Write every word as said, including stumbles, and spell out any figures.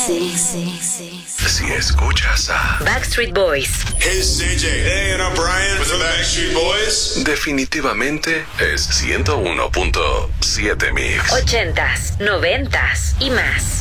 Si escuchas a Backstreet Boys, Hey, it's C J. Hey, and I'm Brian with the Backstreet Boys. definitivamente es ciento uno punto siete Mix. ochentas, noventas y más.